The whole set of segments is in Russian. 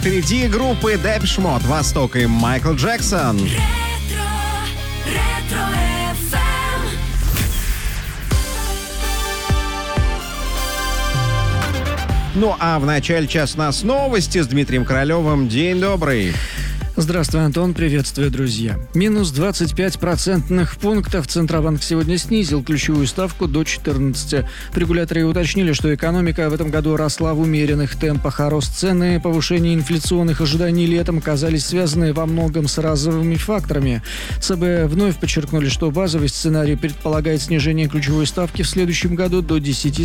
впереди группы Depeche Mode, Восток и Майкл Джексон. Ну а в начале часа у нас новости с Дмитрием Королевым. День добрый. Здравствуй, Антон. Приветствую, друзья. Минус 25 процентных пунктов. Центробанк сегодня снизил ключевую ставку до 14. В регуляторе уточнили, что экономика в этом году росла в умеренных темпах, а рост цены и повышение инфляционных ожиданий летом оказались связаны во многом с разовыми факторами. ЦБ вновь подчеркнули, что базовый сценарий предполагает снижение ключевой ставки в следующем году до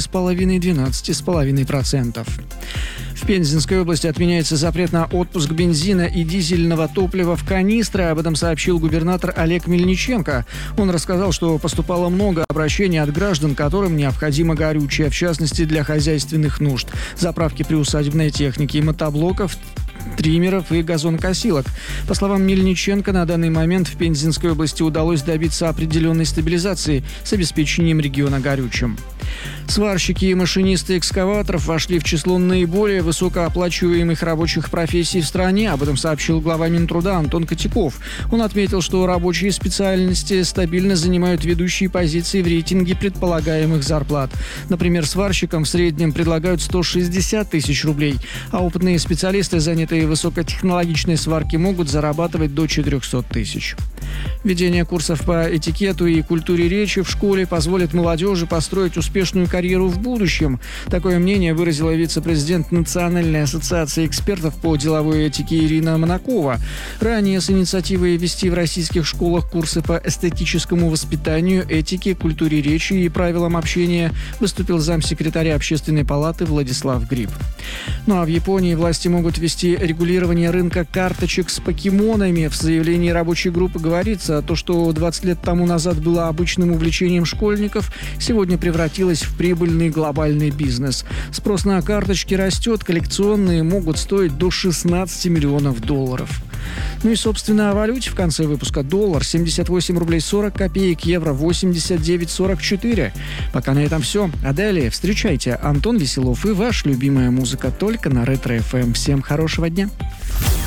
10,5-12,5%. В Пензенской области отменяется запрет на отпуск бензина и дизельного топлива в канистры. Об этом сообщил губернатор Олег Мельниченко. Он рассказал, что поступало много обращений от граждан, которым необходимо горючее, в частности для хозяйственных нужд, заправки приусадебной техники и мотоблоков, триммеров и газонокосилок. По словам Мельниченко, на данный момент в Пензенской области удалось добиться определенной стабилизации с обеспечением региона горючим. Сварщики и машинисты экскаваторов вошли в число наиболее высокооплачиваемых рабочих профессий в стране. Об этом сообщил глава Минтруда Антон Котяков. Он отметил, что рабочие специальности стабильно занимают ведущие позиции в рейтинге предполагаемых зарплат. Например, сварщикам в среднем предлагают 160 тысяч рублей, а опытные специалисты, занятые в высокотехнологичной сварке, могут зарабатывать до 400 тысяч. Введение курсов по этикету и культуре речи в школе позволит молодежи построить успешную карьеру в будущем. Такое мнение выразила вице-президент Национальной ассоциации экспертов по деловой этике Ирина Монакова. Ранее с инициативой ввести в российских школах курсы по эстетическому воспитанию, этике, культуре речи и правилам общения выступил замсекретаря Общественной палаты Владислав Гриб. Ну а в Японии власти могут ввести регулирование рынка карточек с покемонами. В заявлении рабочей группы говорится, то, что 20 лет тому назад было обычным увлечением школьников, сегодня превратилось в прибыльный глобальный бизнес. Спрос на карточки растет, коллекционные могут стоить до 16 миллионов долларов. Ну и, собственно, о валюте в конце выпуска. Доллар 78 рублей 40 копеек, евро 89,44. Пока на этом все. А далее встречайте Антон Веселов и ваша любимая музыка только на Ретро FM. Всем хорошего дня.